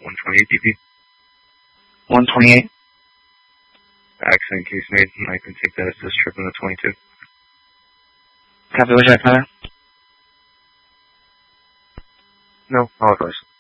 128 DP. 128. Accident case made. I can take that as this trip in the 22. Copy, was that better? No, I'll advise.